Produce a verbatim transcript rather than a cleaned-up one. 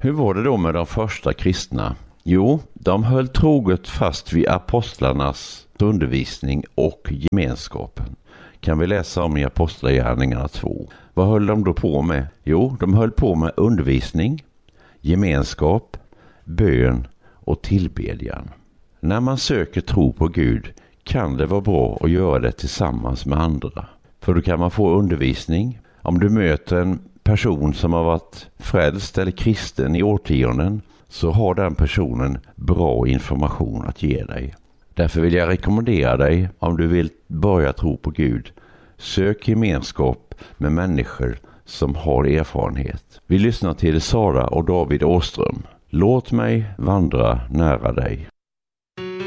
Hur var det då med de första kristna? Jo, de höll troget fast vid apostlarnas undervisning och gemenskapen. Kan vi läsa om i Apostlagärningarna två. Vad höll de då på med? Jo, de höll på med undervisning, gemenskap, bön och tillbedjan. När man söker tro på Gud kan det vara bra att göra det tillsammans med andra. För då kan man få undervisning. Om du möter en person som har varit frälst eller kristen i årtionden så har den personen bra information att ge dig. Därför vill jag rekommendera dig, om du vill börja tro på Gud, sök gemenskap med människor som har erfarenhet. Vi lyssnar till Sara och David Åström. Låt mig vandra nära dig.